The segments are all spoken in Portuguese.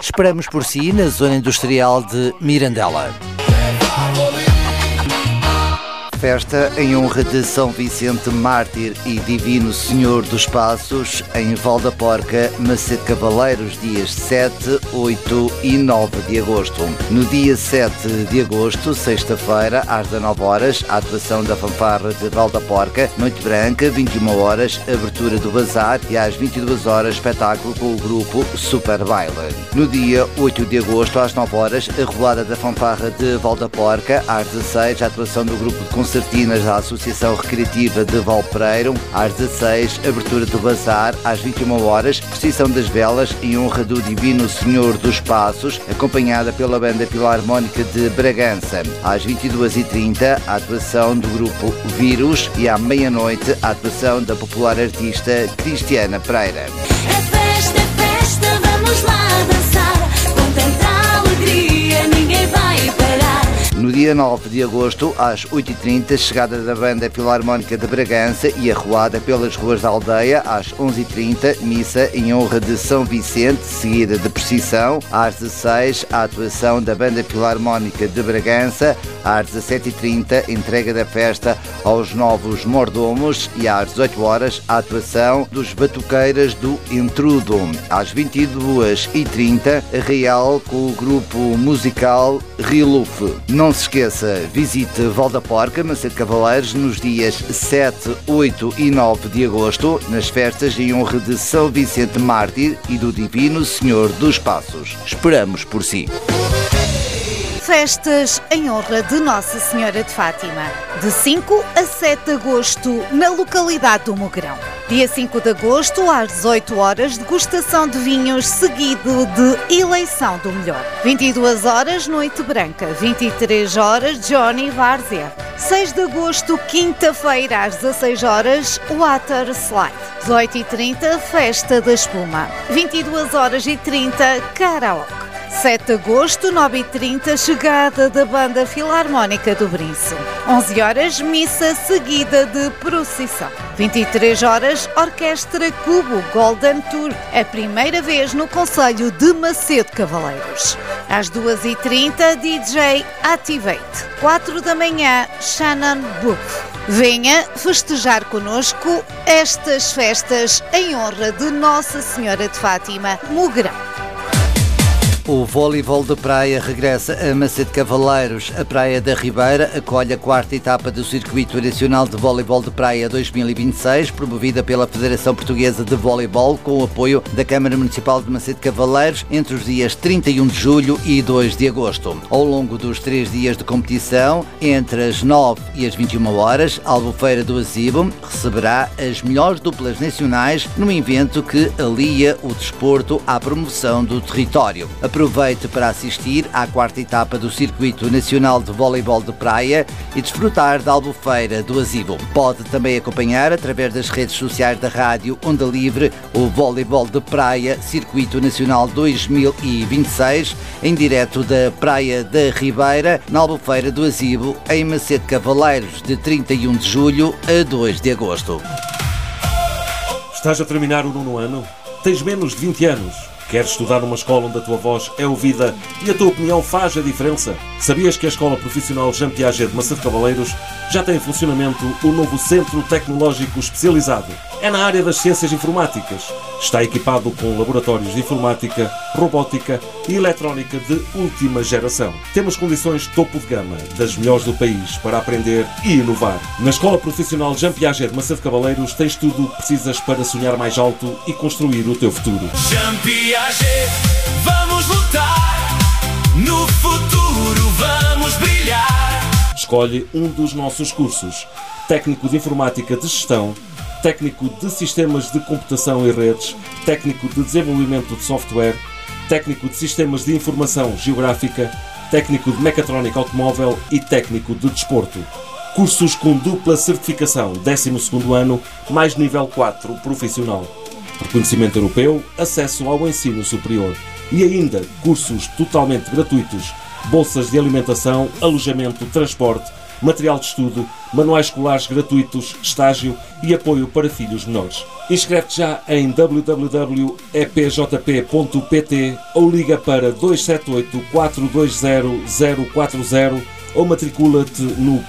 Esperamos por si na zona industrial de Mirandela. Festa em honra de São Vicente Mártir e Divino Senhor dos Passos em Val da Porca, Macedo Cavaleiros, dias 7, 8 e 9 de agosto. No dia 7 de agosto, sexta-feira, às 19 horas, a atuação da fanfarra de Val da Porca, Noite Branca, 21 horas, abertura do bazar e às 22 horas, espetáculo com o grupo Super Baile. No dia 8 de agosto, às 9 horas, a rolada da fanfarra de Val da Porca, às 16, a atuação do grupo de concertinas da Associação Recreativa de Valpereiro, às 16, abertura do bazar, às 21 horas, procissão das velas em honra do Divino Senhor dos Passos, acompanhada pela Banda Filarmónica de Bragança. Às 22h30, a atuação do grupo Vírus e à meia-noite, a atuação da popular artista Cristiana Pereira. É festa, vamos lá dançar, com tanta alegria ninguém vai parar. No dia 9 de agosto, às 8h30, chegada da Banda Filarmónica de Bragança e arruada pelas ruas da aldeia, às 11h30, missa em honra de São Vicente, seguida de procissão, às 16, a atuação da Banda Filarmónica de Bragança, às 17h30, entrega da festa aos novos mordomos e às 18 horas, a atuação dos batuqueiras do Intrudo. Às 22h30, Real com o grupo musical Riluf. Não se esqueça, visite Val da Porca, Macedo Cavaleiros, nos dias 7, 8 e 9 de agosto, nas festas em honra de São Vicente Mártir e do Divino Senhor dos Passos. Esperamos por si. Festas em honra de Nossa Senhora de Fátima, de 5 a 7 de agosto, na localidade do Mugrão. Dia 5 de agosto, às 18 horas, degustação de vinhos, seguido de eleição do melhor. 22 horas, Noite Branca. 23 horas, Johnny Várzea. 6 de agosto, quinta-feira, às 16 horas, Water Slide. 18h30, Festa da Espuma. 22 horas e 30, Karaoke. 7 de agosto, 9h30, chegada da Banda Filarmónica do Brinço. 11 horas, missa seguida de procissão. 23 horas, Orquestra Cubo Golden Tour, a primeira vez no concelho de Macedo Cavaleiros. Às 2h30, DJ Activate. 4 da manhã, Shannon Booth. Venha festejar connosco estas festas em honra de Nossa Senhora de Fátima, Mugrão. O voleibol de praia regressa a Macedo Cavaleiros. A Praia da Ribeira acolhe a 4ª etapa do Circuito Nacional de Voleibol de Praia 2026, promovida pela Federação Portuguesa de Voleibol, com o apoio da Câmara Municipal de Macedo Cavaleiros, entre os dias 31 de julho e 2 de agosto. Ao longo dos 3 dias de competição, entre as 9 e as 21 horas, a Albufeira do Azibo receberá as melhores duplas nacionais num evento que alia o desporto à promoção do território. Aproveite para assistir à 4ª etapa do Circuito Nacional de Voleibol de Praia e desfrutar da Albufeira do Azibo. Pode também acompanhar, através das redes sociais da Rádio Onda Livre, o Voleibol de Praia Circuito Nacional 2026, em direto da Praia da Ribeira, na Albufeira do Azibo, em Macedo Cavaleiros, de 31 de julho a 2 de agosto. Estás a terminar o 9º ano? Tens menos de 20 anos? Queres estudar numa escola onde a tua voz é ouvida e a tua opinião faz a diferença? Sabias que a Escola Profissional Jean Piaget de Macedo Cavaleiros já tem em funcionamento o novo Centro Tecnológico Especializado? É na área das ciências informáticas. Está equipado com laboratórios de informática, robótica e eletrónica de última geração. Temos condições topo de gama, das melhores do país, para aprender e inovar. Na Escola Profissional Jean Piaget de Macedo Cavaleiros tens tudo o que precisas para sonhar mais alto e construir o teu futuro. Jean Piaget, vamos lutar, no futuro vamos brilhar. Escolhe um dos nossos cursos: Técnico de Informática de Gestão, Técnico de Sistemas de Computação e Redes, Técnico de Desenvolvimento de Software, Técnico de Sistemas de Informação Geográfica, Técnico de Mecatrónica Automóvel e Técnico de Desporto. Cursos com dupla certificação, 12º ano, mais nível 4 profissional. Reconhecimento europeu, acesso ao ensino superior. E ainda, cursos totalmente gratuitos, bolsas de alimentação, alojamento, transporte material de estudo, manuais escolares gratuitos, estágio e apoio para filhos menores. Inscreve-te já em www.epjp.pt ou liga para 278 420 040 ou matricula-te no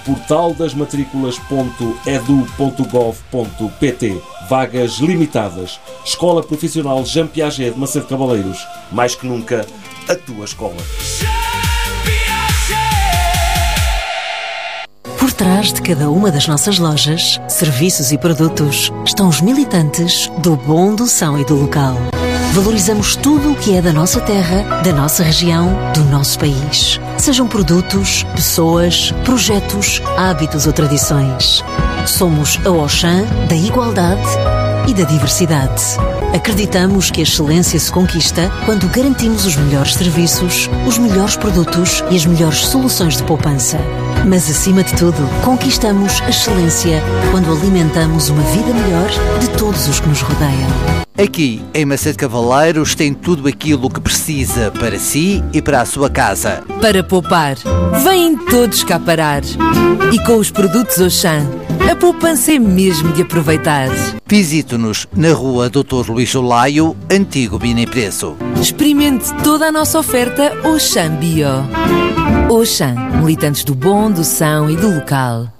portaldasmatriculas.edu.gov.pt. Vagas limitadas. Escola Profissional Jean Piaget de Macedo Cavaleiros. Mais que nunca, a tua escola. Por trás de cada uma das nossas lojas, serviços e produtos estão os militantes do bom, do são e do local. Valorizamos tudo o que é da nossa terra, da nossa região, do nosso país. Sejam produtos, pessoas, projetos, hábitos ou tradições. Somos a Auchan da igualdade e da diversidade. Acreditamos que a excelência se conquista quando garantimos os melhores serviços, os melhores produtos e as melhores soluções de poupança. Mas, acima de tudo, conquistamos a excelência quando alimentamos uma vida melhor de todos os que nos rodeiam. Aqui, em Macedo Cavaleiros, tem tudo aquilo que precisa para si e para a sua casa. Para poupar, vêm todos cá parar. E com os produtos Auchan, a poupança é mesmo de aproveitar. Visite-nos na rua Dr. Luís Olaio, antigo Bini Preço. Experimente toda a nossa oferta Auchan Bio. Auchan, militantes do bom, do são e do local.